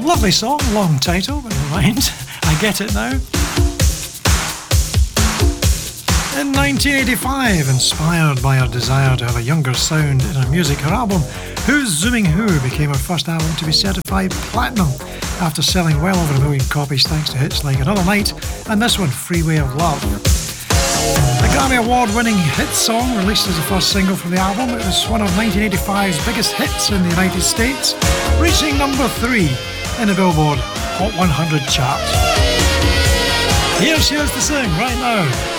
Lovely song, long title, but never mind. I get it now. In 1985, inspired by her desire to have a younger sound in her music, her album Who's Zooming Who became her first album to be certified platinum after selling well over 1 million copies thanks to hits like Another Night and this one, Freeway of Love. The Grammy Award-winning hit song, released as the first single from the album, it was one of 1985's biggest hits in the United States, reaching number 3 in the Billboard Hot 100 chart. Here she is to sing right now.